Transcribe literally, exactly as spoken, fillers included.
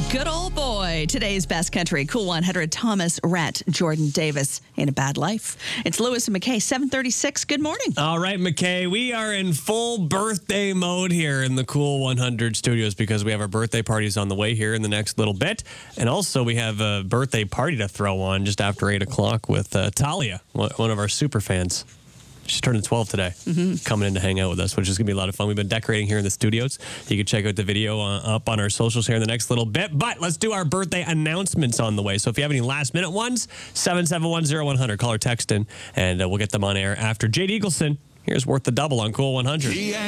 Good old boy. Today's best country, Cool one hundred, Thomas Rhett, Jordan Davis, Ain't a Bad Life. It's Lewis and McKay, seven thirty-six. Good morning. All right, McKay, we are in full birthday mode here in the Cool one hundred studios because we have our birthday parties on the way here in the next little bit. And also we have a birthday party to throw on just after eight o'clock with uh, Talia, one of our super fans. She's turning twelve today, mm-hmm. coming in to hang out with us, which is going to be a lot of fun. We've been decorating here in the studios. You can check out the video uh, up on our socials here in the next little bit. But let's do our birthday announcements on the way. So if you have any last-minute ones, seven seven one, zero one hundred, call or text in, and uh, we'll get them on air after Jade Eagleson. Here's Worth the Double on Cool one hundred.